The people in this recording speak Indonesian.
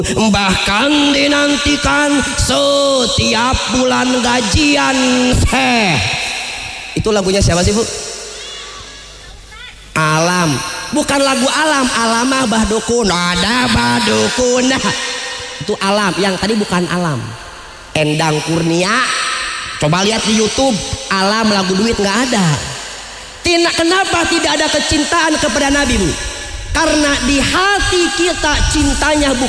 bahkan dinantikan setiap bulan gajian. Itu lagunya siapa sih Bu? Alam. Bukan lagu Alam, Alamah Bahdukun, ada Bahdukun. Nah, itu Alam, yang tadi bukan Alam. Endang Kurnia. Coba lihat di YouTube, Alam lagu duit nggak ada. Kenapa tidak ada kecintaan kepada Nabi Bu? Karena di hati kita cintanya bukan